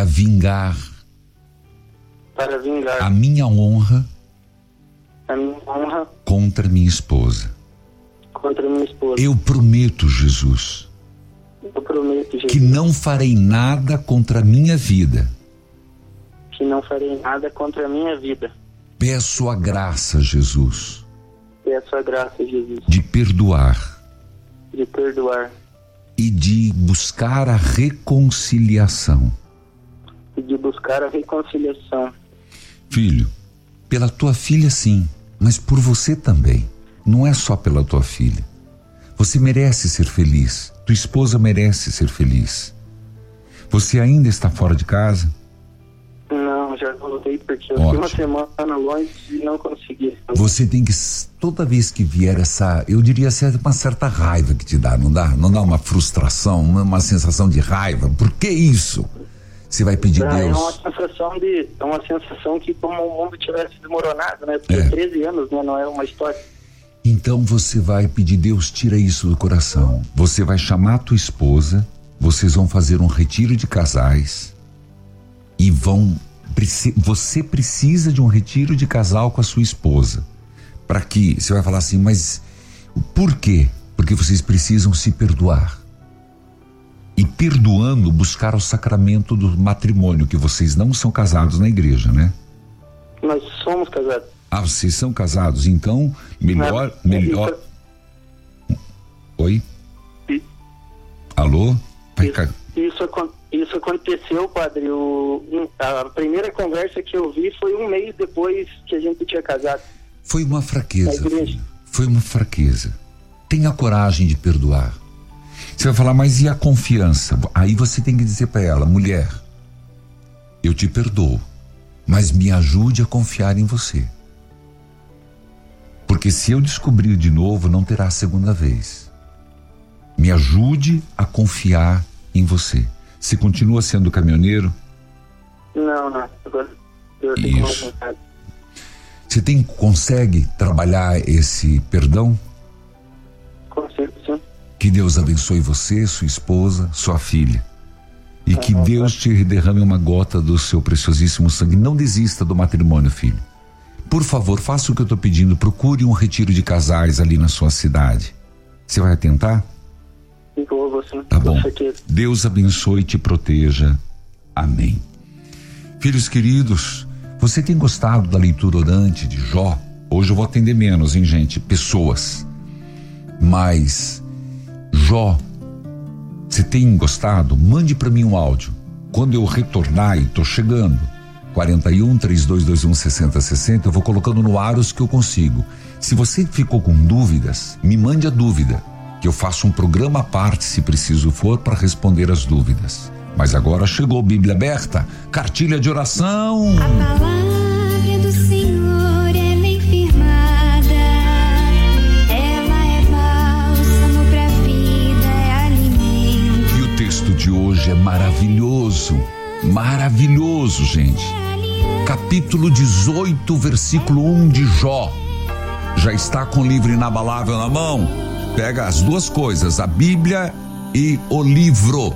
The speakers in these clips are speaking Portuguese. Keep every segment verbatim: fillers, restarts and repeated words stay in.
vingar, para vingar a minha honra, a minha honra contra minha esposa. contra minha esposa. Eu prometo, Jesus, Eu prometo, Jesus, que não farei nada contra a minha vida. que não farei nada contra a minha vida. Peço a graça, Jesus, Peço a graça, Jesus, de perdoar de perdoar e de buscar a reconciliação. e de buscar a reconciliação. Filho, pela tua filha sim, mas por você também. Não é só pela tua filha. Você merece ser feliz. Tua esposa merece ser feliz. Você ainda está fora de casa? Não, já voltei porque eu Ótimo. fiquei uma semana longe e não consegui. Você tem que, toda vez que vier essa, eu diria assim, uma certa raiva que te dá, não dá? Não dá uma frustração, uma, uma sensação de raiva? Por que isso? Você vai pedir É, Deus. é uma sensação de, é uma sensação que como o mundo tivesse desmoronado, né? Porque É. treze anos, né? Não é uma história. Então você vai pedir, Deus, tira isso do coração. Você vai chamar a tua esposa, vocês vão fazer um retiro de casais e vão, você precisa de um retiro de casal com a sua esposa, para que, você vai falar assim, mas por quê? Porque vocês precisam se perdoar. E perdoando, buscar o sacramento do matrimônio, que vocês não são casados na igreja, né? Nós somos casados. Ah, vocês são casados, então melhor, Não, melhor. Isso, Oi? i- Alô? Vai ca- isso, isso, acon- isso aconteceu, padre. O, um, a primeira conversa que eu vi foi um mês depois que a gente tinha casado. Foi uma fraqueza, Na igreja. filho. Foi uma fraqueza. Tenha coragem de perdoar. Você vai falar, mas e a confiança? Aí você tem que dizer para ela, mulher, eu te perdoo, mas me ajude a confiar em você. Porque se eu descobrir de novo, não terá segunda vez. Me ajude a confiar em você. Você continua sendo caminhoneiro? Não, não. Agora eu tenho mais Isso. vontade. Você tem, consegue trabalhar esse perdão? Com certeza. Que Deus abençoe você, sua esposa, sua filha. E que Deus te derrame uma gota do seu preciosíssimo sangue. Não desista do matrimônio, filho. Por favor, faça o que eu estou pedindo. Procure um retiro de casais ali na sua cidade. Você vai tentar? Vou, você, Tá bom. Com certeza. Deus abençoe e te proteja. Amém. Filhos queridos, você tem gostado da leitura orante de Jó? Hoje eu vou atender menos, hein, gente? Pessoas. Mas, Jó, você tem gostado? Mande para mim um áudio. Quando eu retornar, e estou chegando, quarenta e um, três dois dois um, sessenta sessenta, eu vou colocando no ar os que eu consigo. Se você ficou com dúvidas, me mande a dúvida, que eu faço um programa à parte, se preciso for, para responder as dúvidas. Mas agora chegou Bíblia Aberta, cartilha de oração. A palavra do Senhor, ela é firmada, ela é bálsamo pra vida, é alimento. E o texto de hoje é maravilhoso, maravilhoso, gente. Capítulo dezoito, versículo um de Jó. Já está com o livro inabalável na mão? Pega as duas coisas, a Bíblia e o livro.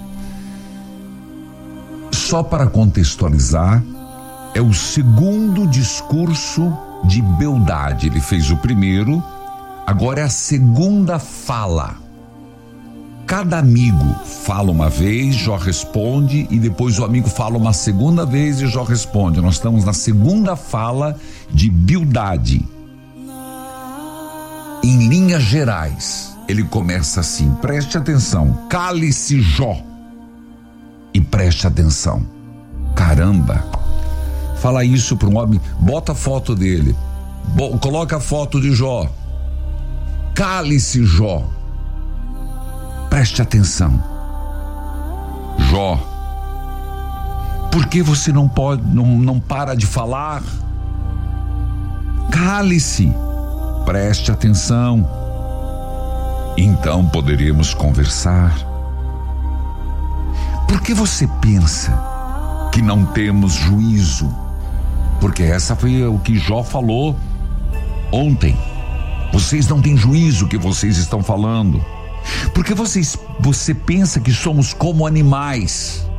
Só para contextualizar, é o segundo discurso de Bildade. Ele fez o primeiro, agora é a segunda fala. Cada amigo fala uma vez, Jó responde, e depois o amigo fala uma segunda vez e Jó responde. Nós estamos na segunda fala de Bildade. Em linhas gerais, ele começa assim, preste atenção, cale-se Jó. E preste atenção. Caramba! Fala isso para um homem, bota a foto dele, bo- coloca a foto de Jó. Cale-se Jó. Preste atenção. Jó, por que você não pode, não, não para de falar? Cale-se. Preste atenção. Então poderemos conversar. Por que você pensa que não temos juízo? Porque essa foi o que Jó falou ontem. Vocês não têm juízo, o que vocês estão falando. Porque vocês, você pensa que somos como animais.